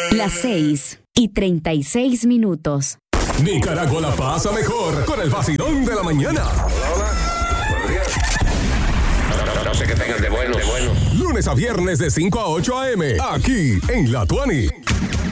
Las 6:36. Nicaragua la pasa mejor con el vacilón de la mañana. Hola. Buenos días. No sé qué tengan de bueno. Lunes a viernes de 5 a 8 a.m. Aquí en La Tuani.